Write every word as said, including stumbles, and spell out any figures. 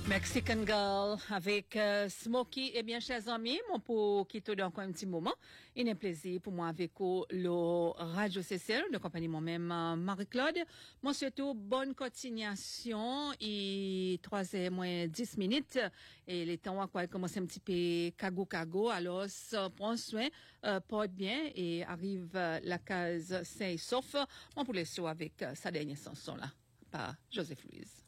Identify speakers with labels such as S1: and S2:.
S1: Mexican Girl avec euh, Smokey. Eh bien, chers amis, mon pour quitter encore un petit moment. Il est un plaisir pour moi avec vous, le Radio C C L, de compagnie moi-même, euh, Marie-Claude. Moi, surtout, bonne continuation et trois heures moins dix minutes. Et les temps, quoi, commence un petit peu cago-cago. Alors, ça, prends soin, euh, porte bien et arrive euh, la case sain et sauf. On pour les sauts avec euh, sa dernière chanson là, par Joseph Louise.